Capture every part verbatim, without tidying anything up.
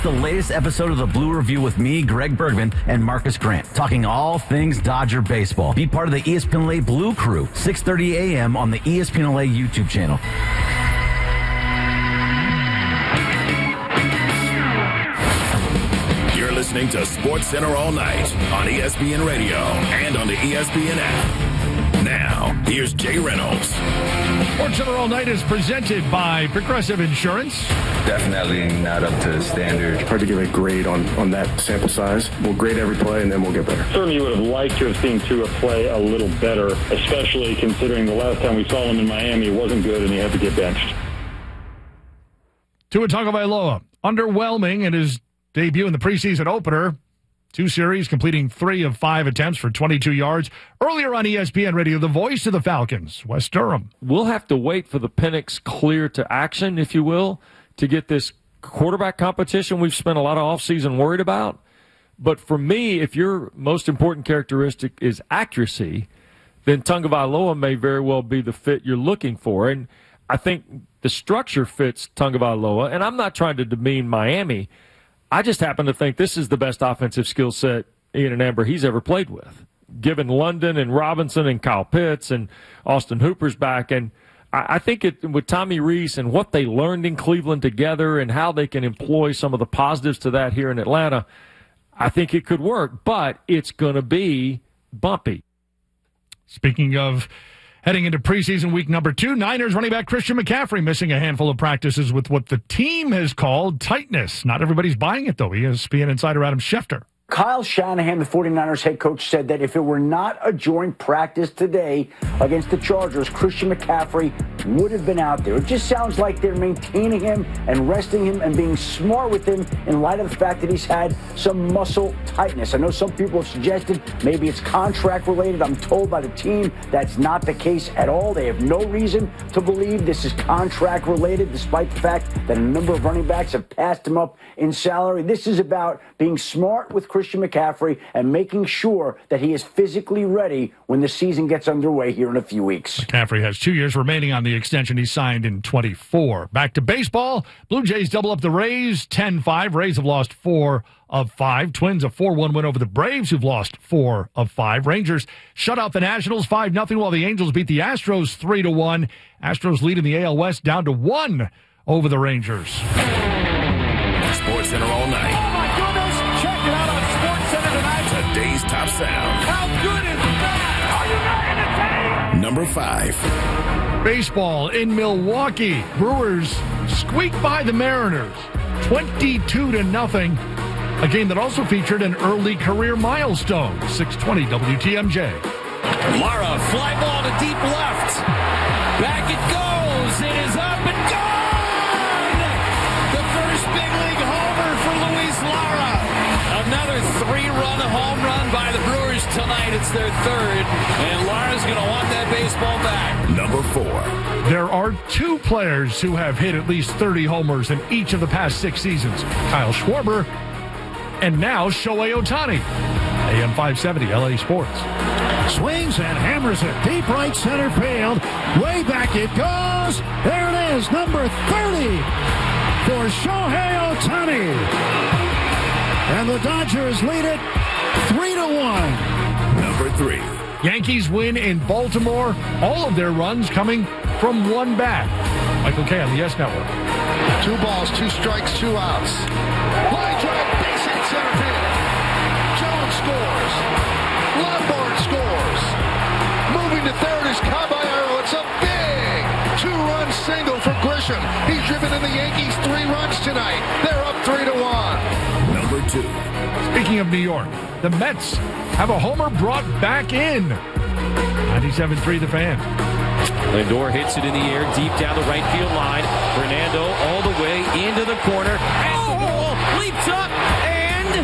the latest episode of the Blue Review with me, Greg Bergman, and Marcus Grant, talking all things Dodger baseball. Be part of the E S P N L A Blue Crew, six thirty a.m. on the E S P N L A YouTube channel. You're listening to Sports Center all night on E S P N Radio and on the E S P N app. Now, here's Jay Reynolds. Sports Center all night is presented by Progressive Insurance. Definitely not up to standard. Hard to give a grade on, on that sample size. We'll grade every play, and then we'll get better. Certainly would have liked to have seen Tua play a little better, especially considering the last time we saw him in Miami, it wasn't good, and he had to get benched. Tua Tagovailoa, underwhelming in his debut in the preseason opener. Two series, completing three of five attempts for twenty-two yards. Earlier on E S P N Radio, the voice of the Falcons, Wes Durham. We'll have to wait for the Penix clear to action, if you will, to get this quarterback competition we've spent a lot of offseason worried about. But for me, if your most important characteristic is accuracy, then Tagovailoa may very well be the fit you're looking for. And I think the structure fits Tagovailoa. And I'm not trying to demean Miami. I just happen to think this is the best offensive skill set Ian and Amber he's ever played with, given London and Robinson and Kyle Pitts and Austin Hooper's back. And I, I think it, with Tommy Rees and what they learned in Cleveland together and how they can employ some of the positives to that here in Atlanta, I think it could work. But it's going to be bumpy. Speaking of heading into preseason week number two, Niners running back Christian McCaffrey missing a handful of practices with what the team has called tightness. Not everybody's buying it, though. E S P N insider Adam Schefter. Kyle Shanahan, the 49ers head coach, said that if it were not a joint practice today against the Chargers, Christian McCaffrey would have been out there. It just sounds like they're maintaining him and resting him and being smart with him in light of the fact that he's had some muscle tightness. I know some people have suggested maybe it's contract related. I'm told by the team that's not the case at all. They have no reason to believe this is contract related, despite the fact that a number of running backs have passed him up in salary. This is about being smart with Christian McCaffrey and making sure that he is physically ready when the season gets underway here in a few weeks. McCaffrey has two years remaining on the extension he signed in twenty-four. Back to baseball. Blue Jays double up the Rays, ten five. Rays have lost four of five. Twins a four one win over the Braves, who've lost four of five. Rangers shut out the Nationals five nothing, while the Angels beat the Astros three to one. Astros lead in the A L West down to one over the Rangers. Sports Center all night. Oh, my goodness. Check it out on Sports Center tonight. Today's top sound. How good is that? Are you not entertained? Number five. Baseball in Milwaukee. Brewers squeak by the Mariners twenty-two to nothing. A game that also featured an early career milestone. six twenty W T M J. Lara, fly ball to deep left. Back it goes. It is up and gone. The first big league homer for Luis Lara. Another three-run home run by the Brewers tonight. It's their third, and Lara's going to want that baseball back. Number four. There are two players who have hit at least thirty homers in each of the past six seasons. Kyle Schwarber and now Shohei Ohtani. A M five seventy, L A Sports. Swings and hammers it deep right center field. Way back it goes. There it is, number thirty for Shohei Ohtani. And the Dodgers lead it three to one. Number three. Yankees win in Baltimore. All of their runs coming from one bat. Michael Kay on the Yes Network. Two balls, two strikes, two outs. Line drive, base hit center field. Jones scores. Lombard scores. Moving to third is Caballero. It's a big two-run single for Grisham. He's driven in the Yankees three runs tonight. They're up three to one. Number two. Speaking of New York, the Mets have a homer brought back in. ninety-seven three The Fan. Lindor hits it in the air deep down the right field line. Fernando all the way into the corner. At the wall, leaps up, and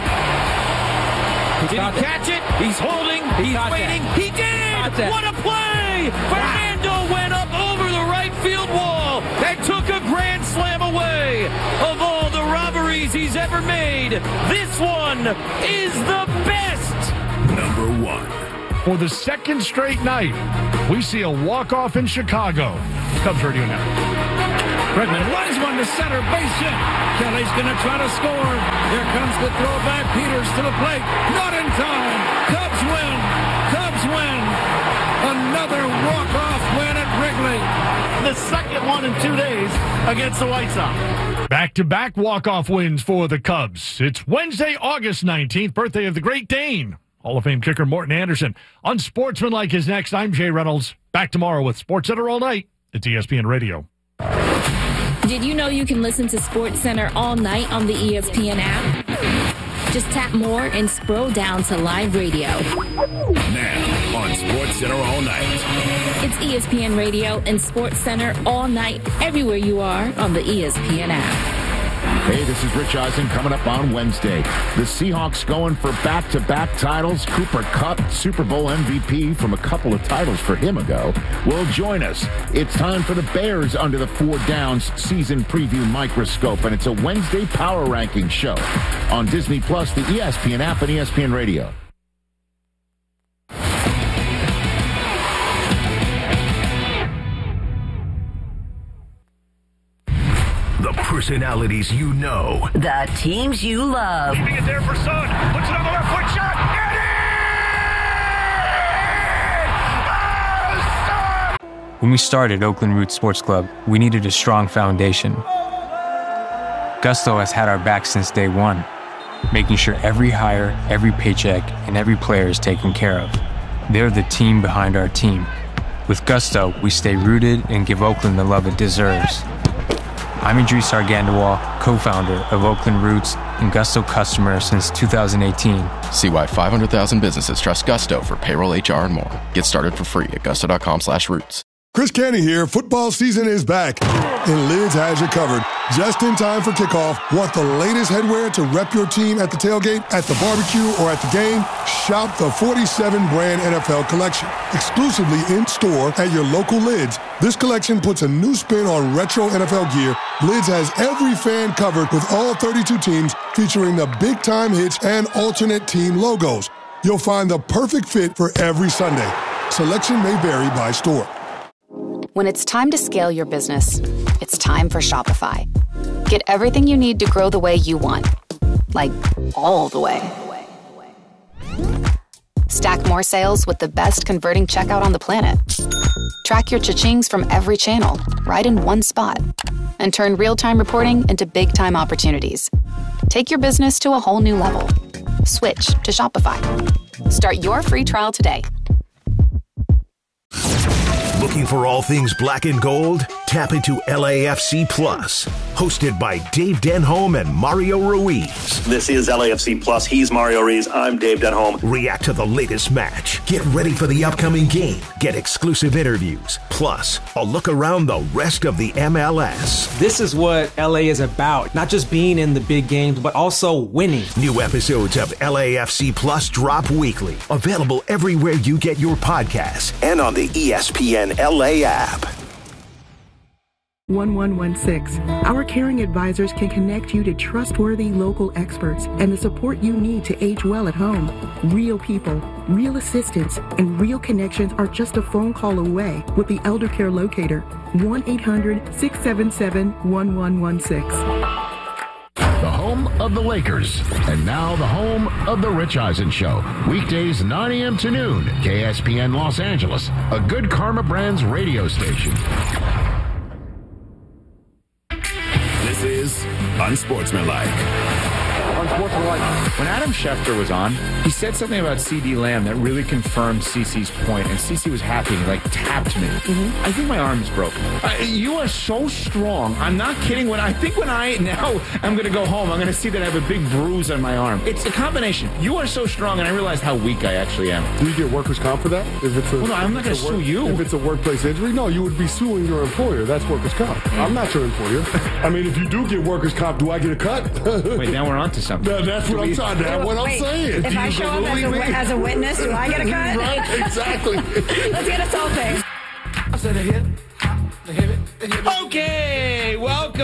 did he catch it? He's holding. He's waiting. He did! What a play! Fernando went up over the right field wall and took a grand slam away. Of all the robberies he's ever made, this one is the best. Number one. For the second straight night, we see a walk-off in Chicago. Cubs Radio Network. Bregman lines one to center, base hit. Kelly's going to try to score. Here comes the throwback. Peters to the plate. Not in time. Cubs win. Cubs win. Another walk-off win at Wrigley. The second one in two days against the White Sox. Back-to-back walk-off wins for the Cubs. It's Wednesday, August nineteenth, birthday of the Great Dane. Hall of Fame kicker Morton Anderson. Unsportsmanlike is next. I'm Jay Reynolds. Back tomorrow with SportsCenter all night. It's E S P N Radio. Did you know you can listen to SportsCenter all night on the E S P N app? Just tap more and scroll down to live radio. Now on SportsCenter all night. It's E S P N Radio and SportsCenter all night, everywhere you are on the E S P N app. Hey, this is Rich Eisen coming up on Wednesday. The Seahawks going for back-to-back titles. Cooper Kupp, Super Bowl M V P from a couple of titles for him ago, will join us. It's time for the Bears under the Four Downs season preview microscope, and it's a Wednesday power ranking show on Disney Plus, the E S P N app, and E S P N Radio. The personalities you know. The teams you love. Keeping it there for Son. Puts it on the left foot shot. Get it! Oh, when we started Oakland Roots Sports Club, we needed a strong foundation. Gusto has had our back since day one, making sure every hire, every paycheck, and every player is taken care of. They're the team behind our team. With Gusto, we stay rooted and give Oakland the love it deserves. I'm Idris Argandawal, co-founder of Oakland Roots and Gusto customer since two thousand eighteen. See why five hundred thousand businesses trust Gusto for payroll, H R, and more. Get started for free at gusto.com slash roots. Chris Canty here. Football season is back, and Lids has you covered. Just in time for kickoff. Want the latest headwear to rep your team at the tailgate, at the barbecue, or at the game? Shop the forty-seven brand N F L collection, exclusively in-store at your local Lids. This collection puts a new spin on retro N F L gear. Lids has every fan covered with all thirty-two teams, featuring the big-time hits and alternate team logos. You'll find the perfect fit for every Sunday. Selection may vary by store. When it's time to scale your business, it's time for Shopify. Get everything you need to grow the way you want. Like, all the way. Stack more sales with the best converting checkout on the planet. Track your cha-chings from every channel, right in one spot. And turn real-time reporting into big-time opportunities. Take your business to a whole new level. Switch to Shopify. Start your free trial today. Looking for all things black and gold? Tap into L A F C Plus, hosted by Dave Denholm and Mario Ruiz. This is L A F C Plus. He's Mario Ruiz. I'm Dave Denholm. React to the latest match. Get ready for the upcoming game. Get exclusive interviews. Plus, a look around the rest of the M L S. This is what L A is about. Not just being in the big games, but also winning. New episodes of L A F C Plus drop weekly. Available everywhere you get your podcasts and on the E S P N L A app. one one one six. Our caring advisors can connect you to trustworthy local experts and the support you need to age well at home. Real people, real assistance, and real connections are just a phone call away with the Elder Care Locator. one eight hundred six seven seven one one one six. The home of the Lakers, and now the home of the Rich Eisen Show. Weekdays nine a.m. to noon, K S P N Los Angeles, a Good Karma Brands radio station. This is Unsportsmanlike. Unsportsmanlike. When Adam Schefter was on, he said something about C D Lamb that really confirmed CeCe's point, and CeCe was happy. He, like, tapped me. Mm-hmm. I think my arm is broken. Uh, you are so strong. I'm not kidding. When I think when I now I'm going to go home, I'm going to see that I have a big bruise on my arm. It's a combination. You are so strong, and I realize how weak I actually am. Do you get workers' comp for that? If it's a, well, no, I'm not going to sue work, you. If it's a workplace injury, no, you would be suing your employer. That's workers' comp. Mm-hmm. I'm not your employer. I mean, if you do get workers' comp, do I get a cut? Wait, now we're on to something. No, that's what I'm trying to have. What I'm Wait, saying. If Do I you show up as a, as a witness, do I get a cut? Right, exactly. Let's get us all paid. Okay, welcome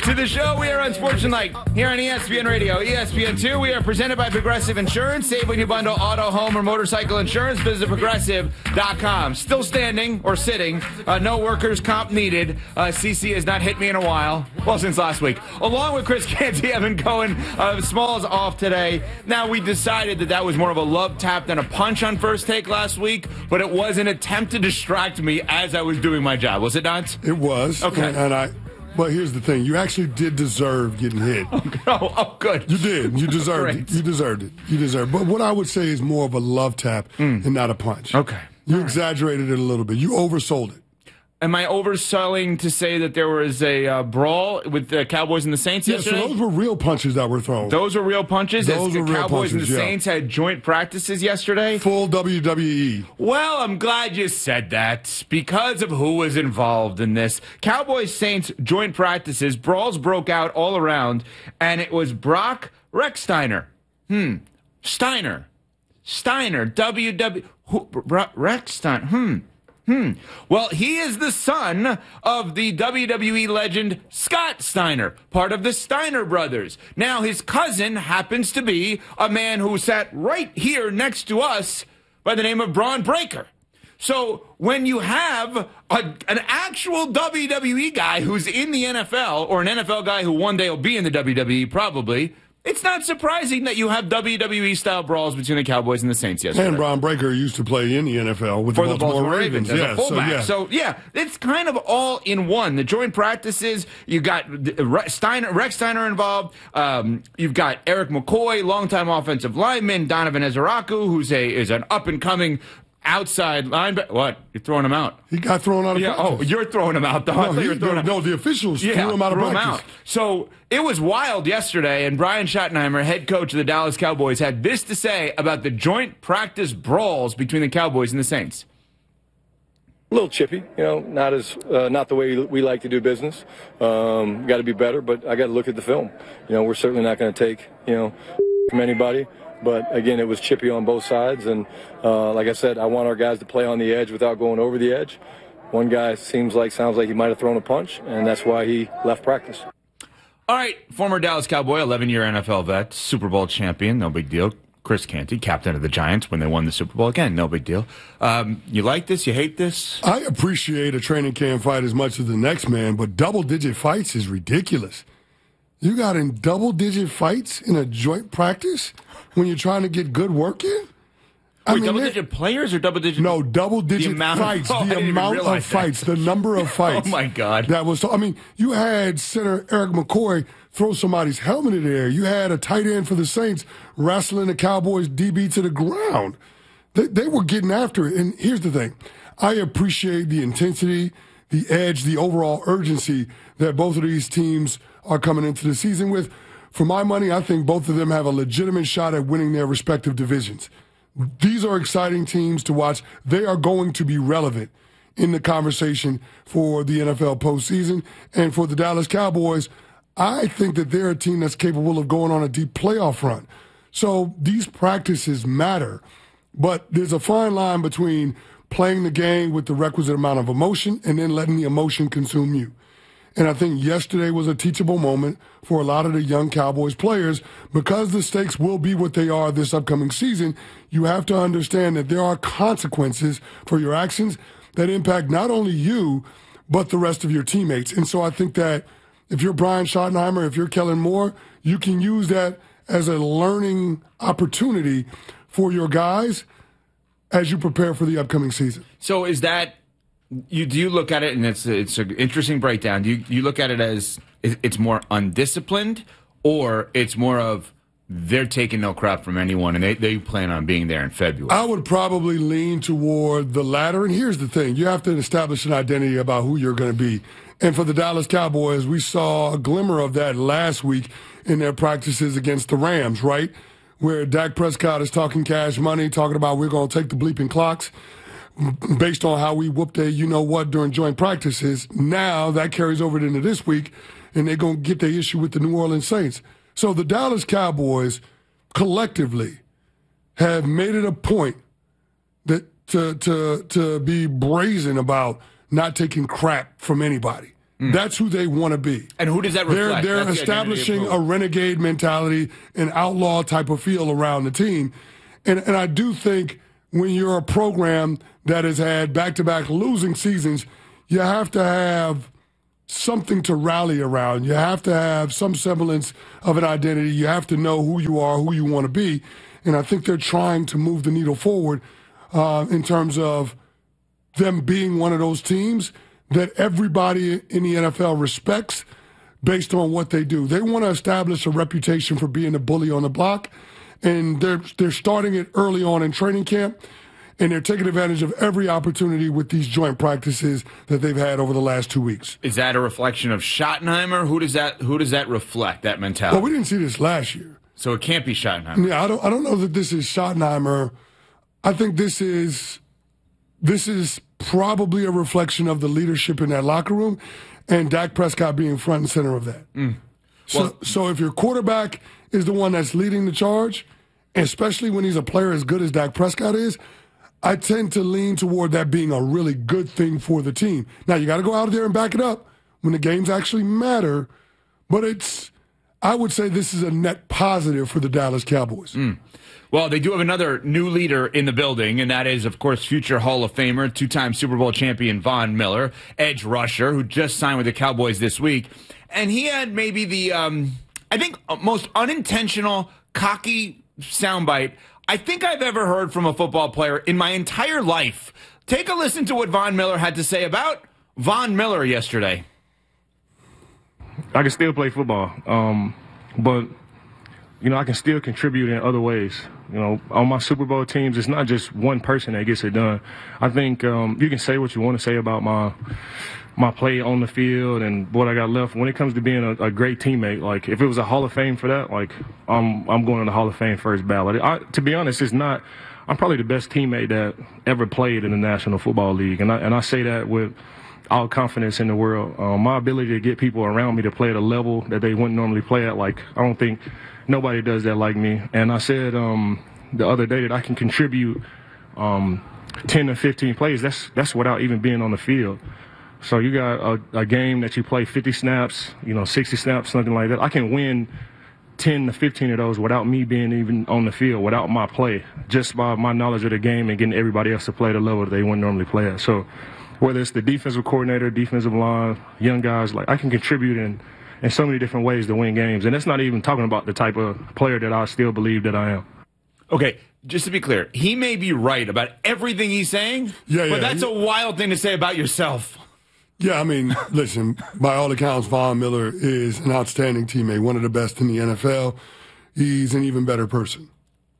to the show. We are on Sports Tonight here on E S P N Radio, E S P N two. We are presented by Progressive Insurance. Save when you bundle auto, home, or motorcycle insurance. Visit progressive dot com. Still standing or sitting. Uh, no workers' comp needed. Uh, C C has not hit me in a while. Well, since last week. Along with Chris Canty, Evan Cohen. Uh, Smalls off today. Now, we decided that that was more of a love tap than a punch on First Take last week, but it was an attempt to distract me as I was doing my job. Was it not? It was. Okay. And, and I... But here's the thing. You actually did deserve getting hit. Oh, oh good. You did. You deserved it. You deserved it. You deserved it. But what I would say is more of a love tap mm. and not a punch. Okay. You All exaggerated right. it a little bit. You oversold it. Am I overselling to say that there was a uh, brawl with the Cowboys and the Saints yeah, yesterday? So those were real punches that were thrown. Those were real punches? Those As were the real Cowboys punches, and the yeah. Saints had joint practices yesterday? Full W W E. Well, I'm glad you said that because of who was involved in this. Cowboys-Saints joint practices, brawls broke out all around, and it was Brock Rechsteiner. Hmm. Steiner. Steiner. W W... Who, Rechsteiner. Hmm. Hmm. Well, he is the son of the W W E legend Scott Steiner, part of the Steiner brothers. Now, his cousin happens to be a man who sat right here next to us by the name of Braun Breaker. So when you have a, an actual W W E guy who's in the N F L, or an N F L guy who one day will be in the W W E probably, it's not surprising that you have W W E-style brawls between the Cowboys and the Saints yesterday. And Braun Breaker used to play in the N F L with For the Baltimore, Baltimore Ravens, Ravens. as yeah, a fullback. So yeah. so, yeah, it's kind of all in one. The joint practices, you got Steiner, Rex Steiner involved. Um, you've got Eric McCoy, longtime offensive lineman. Donovan Ezeraku, who's a is an up-and-coming outside linebacker. What? You're throwing him out? He got thrown out of yeah, practice. Oh, you're throwing him out. Though. No, I thought he, you were throwing no, him no, the officials yeah, threw him out of threw practice. Him out. So it was wild yesterday, and Brian Schottenheimer, head coach of the Dallas Cowboys, had this to say about the joint practice brawls between the Cowboys and the Saints. A little chippy, you know, not as uh, not the way we like to do business. Um, got to be better, but I got to look at the film. You know, we're certainly not going to take, you know, from anybody. But, again, it was chippy on both sides. And, uh, like I said, I want our guys to play on the edge without going over the edge. One guy seems like, sounds like he might have thrown a punch, and that's why he left practice. All right, former Dallas Cowboy, eleven-year N F L vet, Super Bowl champion, no big deal. Chris Canty, captain of the Giants when they won the Super Bowl. Again, no big deal. Um, you like this? You hate this? I appreciate a training camp fight as much as the next man, but double-digit fights is ridiculous. You got in double-digit fights in a joint practice when you're trying to get good work in? I Wait, mean, double-digit players or double-digit? No, double-digit fights. Of, oh, the amount of fights, that. the number of fights. Oh, my God. That was. I mean, you had center Eric McCoy throw somebody's helmet in the air. You had a tight end for the Saints wrestling the Cowboys D B to the ground. They, they were getting after it. And here's the thing. I appreciate the intensity, the edge, the overall urgency that both of these teams are coming into the season with. For my money, I think both of them have a legitimate shot at winning their respective divisions. These are exciting teams to watch. They are going to be relevant in the conversation for the N F L postseason. And for the Dallas Cowboys, I think that they're a team that's capable of going on a deep playoff run. So these practices matter. But there's a fine line between playing the game with the requisite amount of emotion and then letting the emotion consume you. And I think yesterday was a teachable moment for a lot of the young Cowboys players because the stakes will be what they are this upcoming season. You have to understand that there are consequences for your actions that impact not only you, but the rest of your teammates. And so I think that if you're Brian Schottenheimer, if you're Kellen Moore, you can use that as a learning opportunity for your guys as you prepare for the upcoming season. So is that... You do you look at it, and it's it's an interesting breakdown. Do you you look at it as it's more undisciplined, or it's more of they're taking no crap from anyone, and they, they plan on being there in February? I would probably lean toward the latter. And here's the thing: you have to establish an identity about who you're going to be. And for the Dallas Cowboys, we saw a glimmer of that last week in their practices against the Rams, right, where Dak Prescott is talking cash money, talking about we're going to take the bleeping clocks. Based on how we whooped a you-know-what during joint practices, now that carries over into this week, and they're going to get their issue with the New Orleans Saints. So the Dallas Cowboys collectively have made it a point that to to to be brazen about not taking crap from anybody. Mm. That's who they want to be. And who does that reflect? They're, they're That's the establishing a renegade mentality, an outlaw type of feel around the team. And, and I do think when you're a program that has had back-to-back losing seasons, you have to have something to rally around. You have to have some semblance of an identity. You have to know who you are, who you want to be. And I think they're trying to move the needle forward uh, in terms of them being one of those teams that everybody in the N F L respects based on what they do. They want to establish a reputation for being a bully on the block, and they're they're starting it early on in training camp, and they're taking advantage of every opportunity with these joint practices that they've had over the last two weeks. Is that a reflection of Schottenheimer? Who does that Who does that reflect, that mentality? Well, we didn't see this last year. So it can't be Schottenheimer. Yeah, I don't I don't know that this is Schottenheimer. I think this is this is probably a reflection of the leadership in that locker room and Dak Prescott being front and center of that. Mm. So, Well, so if your quarterback is the one that's leading the charge, especially when he's a player as good as Dak Prescott is, I tend to lean toward that being a really good thing for the team. Now, you got to go out there and back it up when the games actually matter, but it's, I would say this is a net positive for the Dallas Cowboys. Mm. Well, they do have another new leader in the building, and that is, of course, future Hall of Famer, two-time Super Bowl champion Von Miller, edge rusher, who just signed with the Cowboys this week. And he had maybe the, um, I think, most unintentional, cocky soundbite I think I've ever heard from a football player in my entire life. Take a listen to what Von Miller had to say about Von Miller yesterday. I can still play football, um, but, you know, I can still contribute in other ways. You know, on my Super Bowl teams, it's not just one person that gets it done. I think um, you can say what you want to say about my my play on the field and what I got left. When it comes to being a, a great teammate, like, if it was a Hall of Fame for that, like, I'm I'm going on the Hall of Fame first ballot. I, to be honest, it's not – I'm probably the best teammate that ever played in the National Football League, and I, and I say that with – all confidence in the world. Um, my ability to get people around me to play at a level that they wouldn't normally play at, like, I don't think nobody does that like me. And I said um, the other day that I can contribute um, ten to fifteen plays. That's that's without even being on the field. So you got a, a game that you play fifty snaps, you know, sixty snaps, something like that. I can win ten to fifteen of those without me being even on the field, without my play, just by my knowledge of the game and getting everybody else to play at a level that they wouldn't normally play at. So whether it's the defensive coordinator, defensive line, young guys, like, I can contribute in, in so many different ways to win games. And that's not even talking about the type of player that I still believe that I am. Okay, just to be clear, he may be right about everything he's saying, yeah, yeah, but that's a wild thing to say about yourself. Yeah, I mean, listen, by all accounts, Von Miller is an outstanding teammate, one of the best in the N F L. He's an even better person.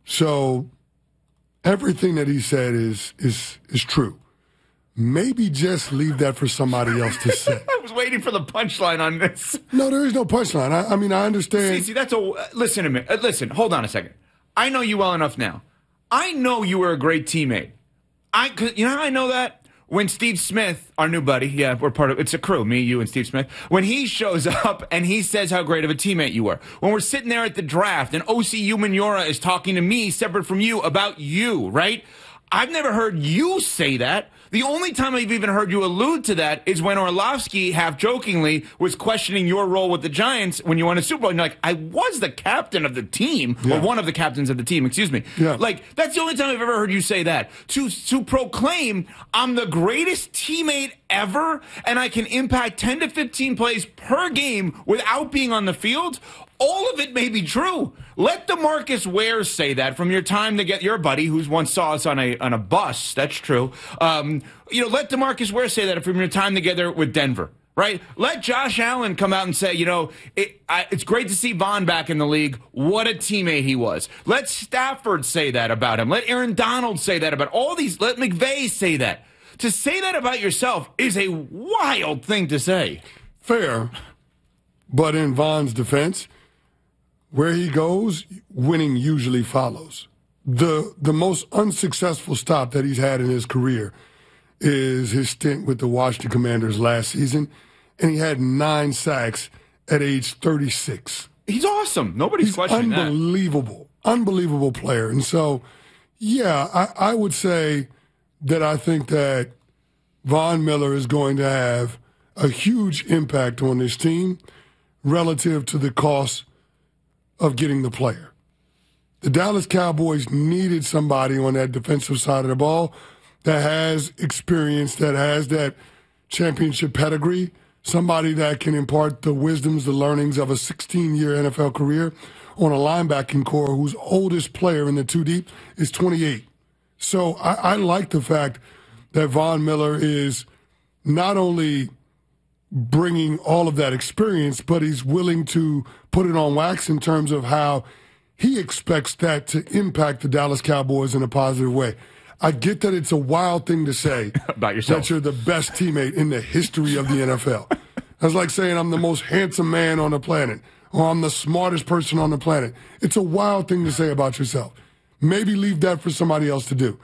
So everything that he said is is is true. Maybe just leave that for somebody else to say. I was waiting for the punchline on this. No, there is no punchline. I, I mean, I understand. See, see, that's a uh, listen to me. Uh, listen, hold on a second. I know you well enough now. I know you were a great teammate. I, you know how I know that? When Steve Smith, our new buddy, yeah, we're part of, it's a crew, me, you, and Steve Smith, when he shows up and he says how great of a teammate you were. When we're sitting there at the draft and O C Umenyiora is talking to me, separate from you, about you, right? I've never heard you say that. The only time I've even heard you allude to that is when Orlovsky, half-jokingly, was questioning your role with the Giants when you won a Super Bowl. And you're like, I was the captain of the team, yeah. or one of the captains of the team, excuse me. Yeah. Like, that's the only time I've ever heard you say that. To, to proclaim, I'm the greatest teammate ever, and I can impact ten to fifteen plays per game without being on the field, all of it may be true. Let DeMarcus Ware say that from your time to get your buddy, who's once saw us on a on a bus. That's true. Um, you know, let DeMarcus Ware say that from your time together with Denver, right? Let Josh Allen come out and say, you know, it, I, it's great to see Von back in the league. What a teammate he was. Let Stafford say that about him. Let Aaron Donald say that about all these. Let McVay say that. To say that about yourself is a wild thing to say. Fair, but in Von's defense, where he goes, winning usually follows. The the most unsuccessful stop that he's had in his career is his stint with the Washington Commanders last season, and he had nine sacks at age thirty-six. He's awesome. Nobody's he's questioning that. Unbelievable, unbelievable player. And so, yeah, I, I would say that I think that Von Miller is going to have a huge impact on this team relative to the cost of getting the player. The Dallas Cowboys needed somebody on that defensive side of the ball that has experience, that has that championship pedigree, somebody that can impart the wisdoms, the learnings of a sixteen-year N F L career on a linebacking core whose oldest player in the two deep is twenty-eight. So I, I like the fact that Von Miller is not only bringing all of that experience, but he's willing to put it on wax in terms of how he expects that to impact the Dallas Cowboys in a positive way. I get that it's a wild thing to say about yourself, that you're the best teammate in the history of the N F L. That's like saying I'm the most handsome man on the planet or I'm the smartest person on the planet. It's a wild thing to say about yourself. Maybe leave that for somebody else to do.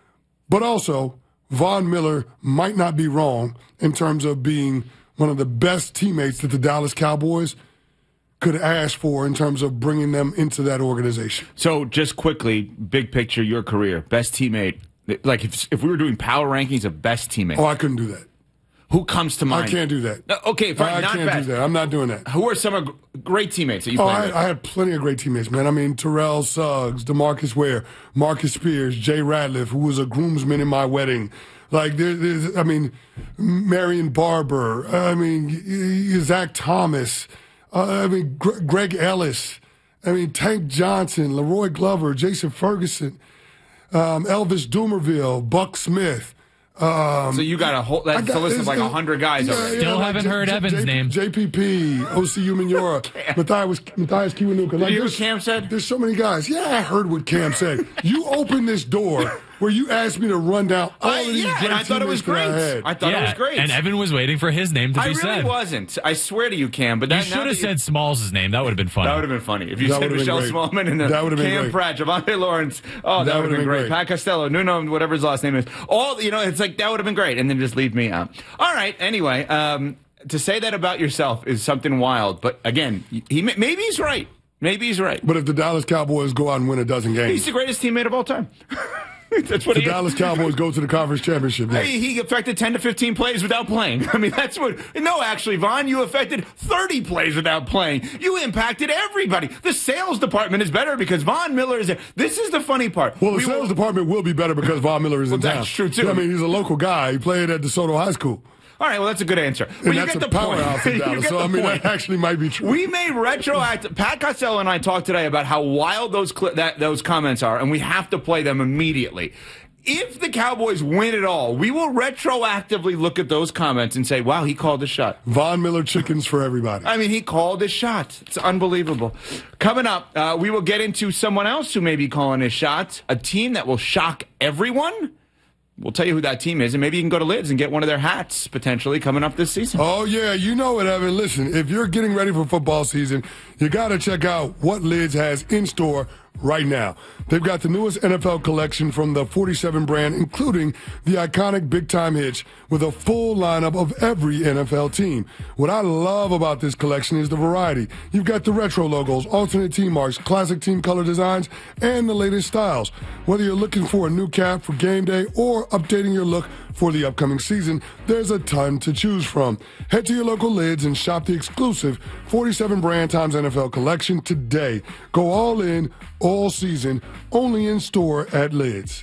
But also, Von Miller might not be wrong in terms of being one of the best teammates that the Dallas Cowboys could ask for in terms of bringing them into that organization. So just quickly, big picture, your career, best teammate. Like if if we were doing power rankings of best teammate. Oh, I couldn't do that. Who comes to mind? I can't do that. Uh, okay, fine, I not can't best. do that. I'm not doing that. Who are some of great teammates that you oh, played I, with? I had plenty of great teammates, man. I mean, Terrell Suggs, DeMarcus Ware, Marcus Spears, Jay Ratliff, who was a groomsman in my wedding. Like, there, there's, I mean, Marion Barber. I mean, Zach Thomas. Uh, I mean, Gre- Greg Ellis. I mean, Tank Johnson, Leroy Glover, Jason Ferguson, um, Elvis Dumerville, Buck Smith. Um, so you got a whole that's got, a list of like a hundred guys yeah, already. Yeah, Still like haven't J- heard J- Evan's J- name. J P P, O C U Manura, Matthias, Matthias Kiwanuka. Did Like, you hear what Cam said? There's so many guys. Yeah, I heard what Cam said. You opened this door where you asked me to run down all I, of these yeah, great and I thought it was teammates great. that I had. I thought yeah, it was great. And Evan was waiting for his name to I be really said. wasn't. I swear to you, Cam. But that, You should now have that said Smalls' name. That would have been funny. That would have been funny. If you That said would've been Michelle great. Smallman and the That would've been Cam great. Pratt, Javante Lawrence. Oh, that, That would have been would've been great. great. Pat Costello, Nuno, whatever his last name is. All, you know, it's like, that would have been great. And then just leave me out. All right. Anyway, um, to say that about yourself is something wild. But again, he maybe he's right. Maybe he's right. But if the Dallas Cowboys go out and win a dozen games, He's the greatest teammate of all time. That's what the he Dallas is. Cowboys go to the conference championship game. Hey, he affected ten to fifteen plays without playing. I mean, that's what. No, actually, Vaughn, you affected thirty plays without playing. You impacted everybody. The sales department is better because Von Miller is there. This is the funny part. Well, the We sales will, department will be better because Von Miller is Well, in town. that's true, too. I mean, he's a local guy. He played at DeSoto High School. All right, well, that's a good answer. But And you that's get a the point. powerhouse in You Dallas. get So, the I mean, point. that actually might be true. We may retroact. Pat Costello and I talked today about how wild those cli- that those comments are, and we have to play them immediately. If the Cowboys win it all, we will retroactively look at those comments and say, wow, he called a shot. Von Miller chickens for everybody. I mean, he called his shot. It's unbelievable. Coming up, uh, we will get into someone else who may be calling his shot, a team that will shock everyone. We'll tell you who that team is, and maybe you can go to Lids and get one of their hats potentially coming up this season. Oh, yeah, you know it, Evan. Listen, if you're getting ready for football season, you got to check out what Lids has in store right now. They've got the newest N F L collection from the forty-seven brand, including the iconic Big Time Hitch with a full lineup of every N F L team. What I love about this collection is the variety. You've got the retro logos, alternate team marks, classic team color designs, and the latest styles. Whether you're looking for a new cap for game day or updating your look for the upcoming season, there's a ton to choose from. Head to your local Lids and shop the exclusive forty-seven brand times N F L collection today. Go all in, all season, only in store at Lids.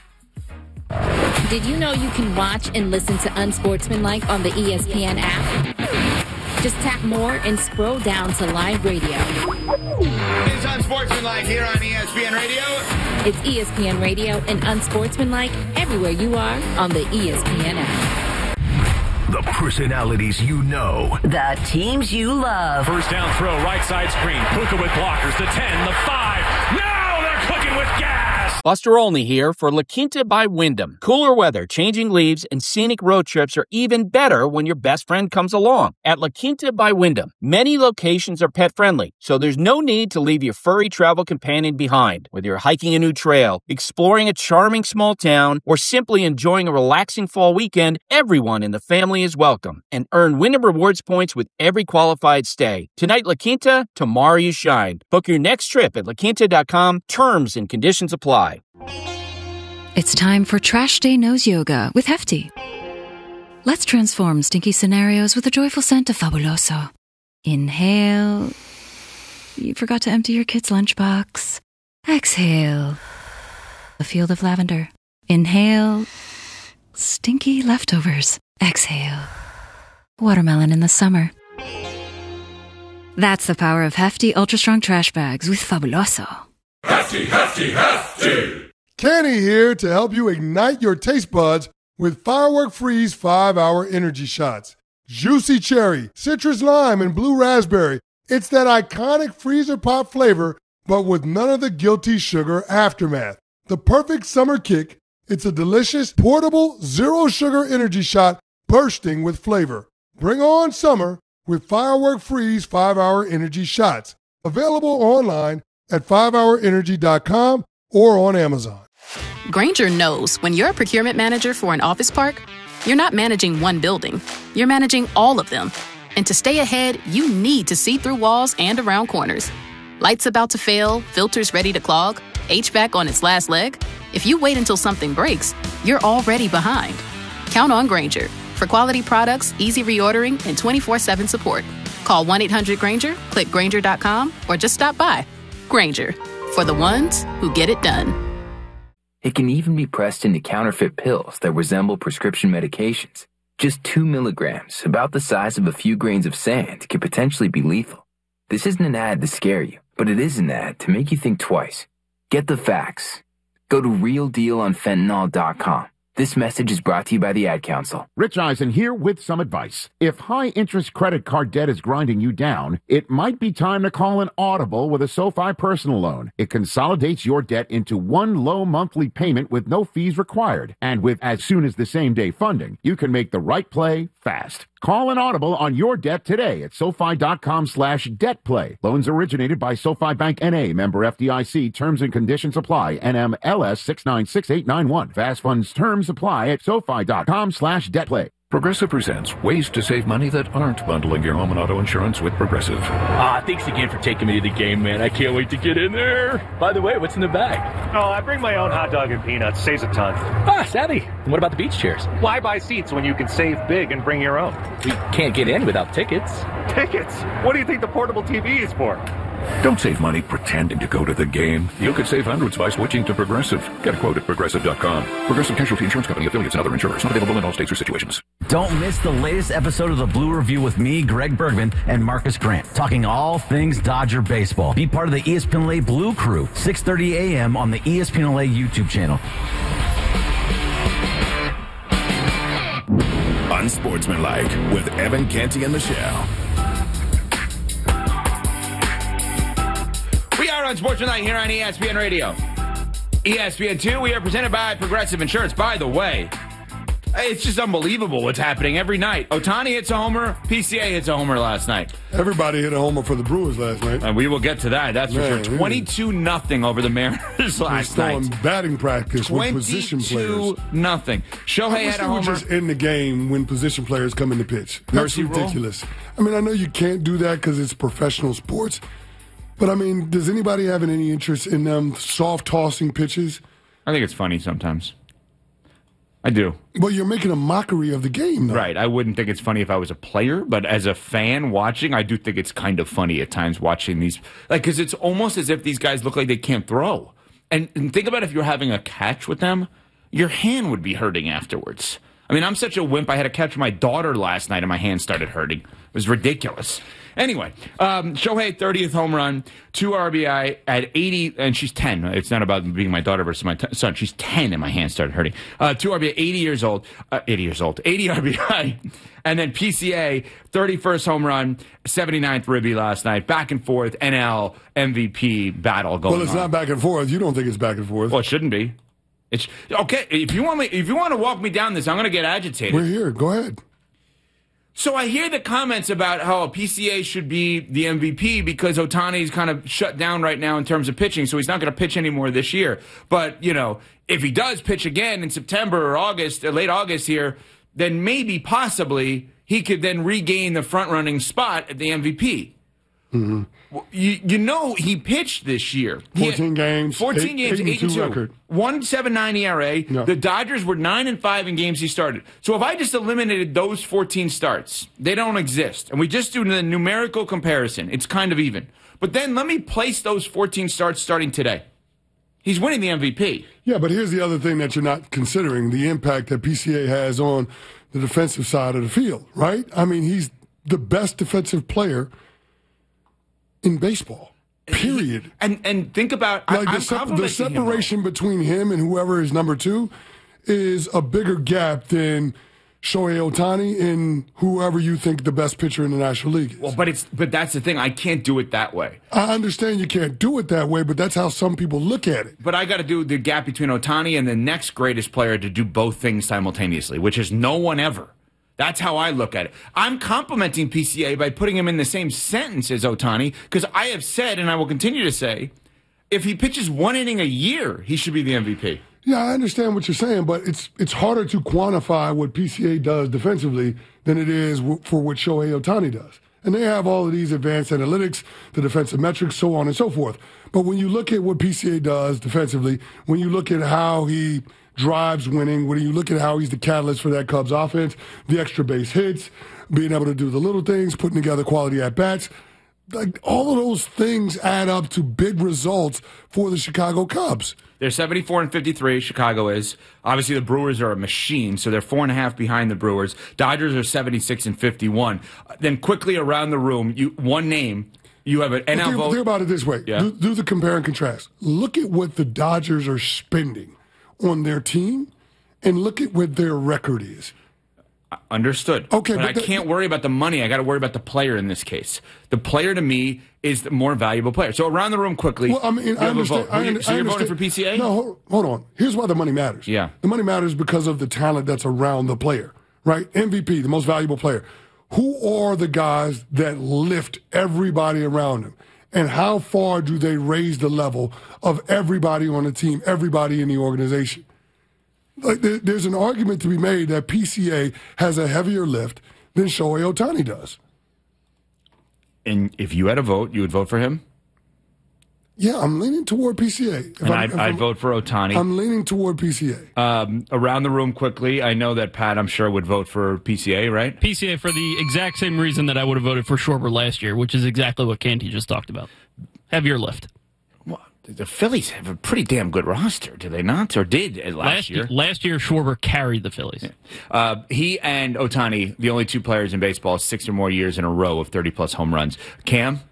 Did you know you can watch and listen to Unsportsmanlike on the E S P N app? Just tap more and scroll down to live radio. It's Unsportsmanlike here on E S P N Radio. It's E S P N Radio and Unsportsmanlike everywhere you are on the E S P N app. The personalities you know. The teams you love. First down throw, right side screen. Puka with blockers. The ten, the five. Now they're cooking with gas. Buster Olney here for La Quinta by Wyndham. Cooler weather, changing leaves, and scenic road trips are even better when your best friend comes along. At La Quinta by Wyndham, many locations are pet-friendly, so there's no need to leave your furry travel companion behind. Whether you're hiking a new trail, exploring a charming small town, or simply enjoying a relaxing fall weekend, everyone in the family is welcome. And earn Wyndham Rewards points with every qualified stay. Tonight, La Quinta, tomorrow you shine. Book your next trip at la quinta dot com. Terms and conditions apply. It's time for Trash Day Nose Yoga with Hefty. Let's transform stinky scenarios with the joyful scent of Fabuloso. Inhale. You forgot to empty your kid's lunchbox. Exhale. A field of lavender. Inhale. Stinky leftovers. Exhale. Watermelon in the summer. That's the power of hefty, ultra-strong trash bags with Fabuloso. Hefty, hefty, hefty! Kenny here to help you ignite your taste buds with Firework Freeze five hour energy shots. Juicy cherry, citrus lime, and blue raspberry. It's that iconic freezer pop flavor, but with none of the guilty sugar aftermath. The perfect summer kick. It's a delicious, portable, zero-sugar energy shot bursting with flavor. Bring on summer with Firework Freeze five hour energy shots. Available online at five hour energy dot com or on Amazon. Grainger knows when you're a procurement manager for an office park, you're not managing one building. You're managing all of them. And to stay ahead, you need to see through walls and around corners. Lights about to fail, filters ready to clog, H V A C on its last leg. If you wait until something breaks, you're already behind. Count on Grainger for quality products, easy reordering, and twenty-four seven support. Call one eight hundred Grainger, click Grainger dot com, or just stop by. Grainger, for the ones who get it done. It can even be pressed into counterfeit pills that resemble prescription medications. Just two milligrams, about the size of a few grains of sand, can potentially be lethal. This isn't an ad to scare you, but it is an ad to make you think twice. Get the facts. Go to real deal on fentanyl dot com. This message is brought to you by the Ad Council. Rich Eisen here with some advice. If high-interest credit card debt is grinding you down, it might be time to call an audible with a SoFi personal loan. It consolidates your debt into one low monthly payment with no fees required. And with as soon as the same day funding, you can make the right play fast. Call an audible on your debt today at SoFi.com slash debt play. Loans originated by SoFi Bank N A, member F D I C. Terms and conditions apply. N M L S six nine six eight nine one. Fast funds terms apply at SoFi.com slash debt play. Progressive presents ways to save money that aren't bundling your home and auto insurance with Progressive. Ah, thanks again for taking me to the game, man. I can't wait to get in there. By the way, what's in the bag? Oh, I bring my own hot dog and peanuts. Saves a ton. Ah, savvy. And what about the beach chairs? Why buy seats when you can save big and bring your own? We can't get in without tickets. Tickets? What do you think the portable T V is for? Don't save money pretending to go to the game. You could save hundreds by switching to Progressive. Get a quote at Progressive dot com. Progressive Casualty Insurance Company, affiliates, and other insurers. Not available in all states or situations. Don't miss the latest episode of The Blue Review with me, Greg Bergman, and Marcus Grant, talking all things Dodger baseball. Be part of the E S P N L A Blue Crew, six thirty a.m. on the E S P N L A YouTube channel. Unsportsmanlike with Evan Canty and Michelle. We are on Sports Tonight here on E S P N Radio. E S P N two, we are presented by Progressive Insurance. By the way, it's just unbelievable what's happening every night. Ohtani hits a homer. P C A hits a homer last night. Everybody hit a homer for the Brewers last night. And we will get to that. That's Man, for sure. twenty-two nothing over the Mariners last night. On batting practice with position players. twenty-two nothing. Shohei had a homer. Just in the game when position players come in to pitch. That's Mercy ridiculous. rule? I mean, I know you can't do that because it's professional sports. But, I mean, does anybody have any interest in them soft tossing pitches? I think it's funny sometimes. I do. Well, you're making a mockery of the game, though. Right. I wouldn't think it's funny if I was a player, but as a fan watching, I do think it's kind of funny at times watching these. Like, because it's almost as if these guys look like they can't throw. And, and think about if you're having a catch with them, your hand would be hurting afterwards. I mean, I'm such a wimp. I had a catch with my daughter last night, and my hand started hurting. It was ridiculous. Anyway, um, Shohei, thirtieth home run, two R B I at eighty, and she's ten. It's not about being my daughter versus my t- son. She's ten, and my hand started hurting. Uh, two R B I, eighty years old, uh, eighty years old, eighty R B I, and then P C A, thirty-first home run, seventy-ninth ribby last night. Back and forth, N L M V P battle going on. Well, it's on. not back and forth. You don't think it's back and forth. Well, it shouldn't be. It's okay. If you want me, if you want to walk me down this, I'm going to get agitated. We're here. Go ahead. So I hear the comments about how a P C A should be the M V P because Ohtani's kind of shut down right now in terms of pitching, so he's not going to pitch anymore this year. But, you know, if he does pitch again in September or August, or late August here, then maybe, possibly, he could then regain the front-running spot at the M V P. Mm-hmm. Well, you, you know he pitched this year. fourteen He, games. fourteen eight, games, eight, eight and and two two. record. one point seven nine E R A. Yeah. The Dodgers were nine and five in games he started. So if I just eliminated those fourteen starts, they don't exist. And we just do the numerical comparison. It's kind of even. But then let me place those fourteen starts starting today. He's winning the M V P. Yeah, but here's the other thing that you're not considering, the impact that P C A has on the defensive side of the field, right? I mean, he's the best defensive player in baseball, period. He, and and think about like I, the, I'm sep- the complimenting him, separation between him and whoever is number two is a bigger gap than Shohei Ohtani and whoever you think the best pitcher in the National League is. Well, but it's but that's the thing. I can't do it that way. I understand you can't do it that way, but that's how some people look at it. But I got to do the gap between Ohtani and the next greatest player to do both things simultaneously, which is no one ever. That's how I look at it. I'm complimenting P C A by putting him in the same sentence as Ohtani because I have said, and I will continue to say, if he pitches one inning a year, he should be the M V P. Yeah, I understand what you're saying, but it's it's harder to quantify what P C A does defensively than it is w- for what Shohei Ohtani does. And they have all of these advanced analytics, the defensive metrics, so on and so forth. But when you look at what P C A does defensively, when you look at how he drives winning, when you look at how he's the catalyst for that Cubs offense, the extra base hits, being able to do the little things, putting together quality at-bats, like all of those things add up to big results for the Chicago Cubs. They're seventy-four and fifty-three. Chicago is. Obviously, the Brewers are a machine, so they're four and a half behind the Brewers. Dodgers are seventy-six and fifty-one. Then quickly around the room, you one name. You have an N L think, vote. Think about it this way. Yeah. Do, do the compare and contrast. Look at what the Dodgers are spending on their team, and look at what their record is. Understood. Okay, but, but I the- can't worry about the money. I got to worry about the player in this case. The player to me is the more valuable player. So around the room quickly. Well, I mean, you I have a understand. vote. I Who you- under- so I you're voting understand. for P C A? No, hold, hold on. Here's why the money matters. Yeah. The money matters because of the talent that's around the player, right? M V P, the most valuable player. Who are the guys that lift everybody around them? And how far do they raise the level of everybody on the team, everybody in the organization? Like there, there's an argument to be made that P C A has a heavier lift than Shohei Ohtani does. And if you had a vote, you would vote for him? Yeah, I'm leaning toward P C A. If And I'm- I'd, if I'd I'm- vote for Ohtani. I'm leaning toward P C A. Um, around the room quickly, I know that Pat, I'm sure, would vote for P C A, right? P C A for the exact same reason that I would have voted for Schwarber last year, which is exactly what Canty just talked about. Heavier lift. Well, the Phillies have a pretty damn good roster, do they not? Or did last, Last year? Last year, Schwarber carried the Phillies. Uh, he and Ohtani, the only two players in baseball, six or more years in a row of thirty-plus home runs. Cam?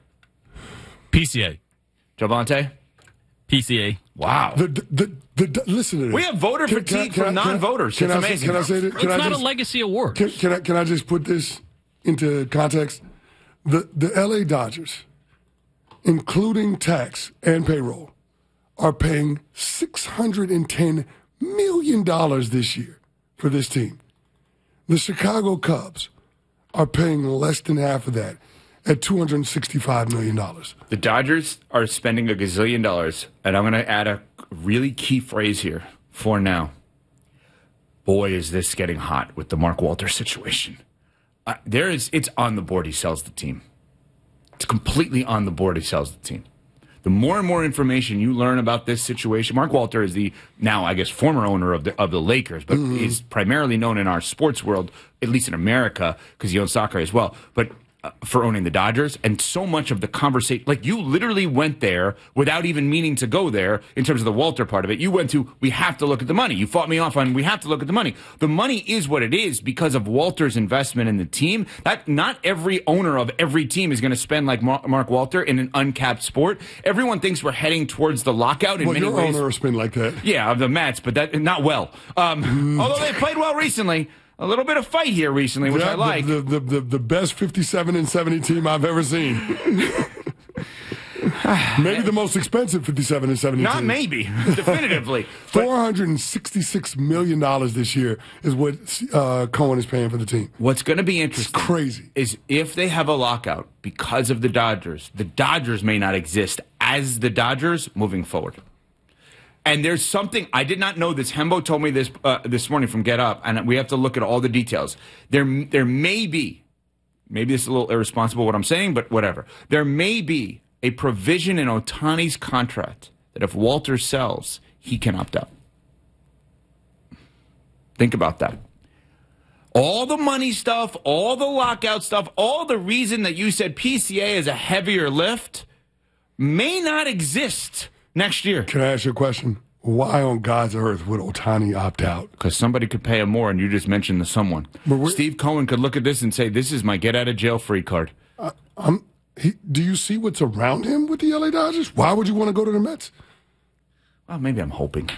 P C A. Javante? P C A. Wow. The, the, the, the, listen to this. We have voter Can- can I- fatigue can I- from can I- non-voters. Can It's I, say- amazing. Can I say that? It's Can I not just, a legacy award. Can, can, I, can I just put this into context? The, the L A Dodgers, including tax and payroll, are paying six hundred ten million dollars this year for this team. The Chicago Cubs are paying less than half of that at two hundred sixty-five million dollars. The Dodgers are spending a gazillion dollars, and I'm going to add a really key phrase here for now. Boy, is this getting hot with the Mark Walter situation. Uh, there is, it's on the board he sells the team. It's completely on the board he sells the team. The more and more information you learn about this situation, Mark Walter is the now, I guess, former owner of the of the Lakers, but Mm-hmm. is primarily known in our sports world, at least in America, because he owns soccer as well. But uh, for owning the Dodgers, and so much of the conversation, like you literally went there without even meaning to go there in terms of the Walter part of it. You went to, we have to look at the money. You fought me off on, we have to look at the money. The money is what it is because of Walter's investment in the team. That not every owner of every team is going to spend like Mar- Mark Walter in an uncapped sport. Everyone thinks we're heading towards the lockout in Well, many your ways. owner will spend like that. Yeah, of the Mets, but that not well. Um, although they played well recently. A little bit of fight here recently, which Yeah, I like. The, the, the, the best fifty-seven and seventy team I've ever seen. Maybe the most expensive fifty-seven and seventy Not team. maybe, definitively. four hundred sixty-six million dollars this year is what uh, Cohen is paying for the team. What's going to be interesting It's crazy. is if they have a lockout because of the Dodgers, the Dodgers may not exist as the Dodgers moving forward. And there's something, I did not know this. Hembo told me this uh, this morning from Get Up, and we have to look at all the details. There, there may be, maybe this is a little irresponsible what I'm saying, but whatever. There may be a provision in Ohtani's contract that if Walter sells, he can opt out. Think about that. All the money stuff, all the lockout stuff, all the reason that you said P C A is a heavier lift may not exist next year. Can I ask you a question? Why on God's earth would Ohtani opt out? Because somebody could pay him more, and you just mentioned the someone. Steve Cohen could look at this and say, this is my get-out-of-jail-free card. Uh, I'm, he, do you see what's around him with the L A Dodgers? Why would you want to go to the Mets? Well, maybe I'm hoping.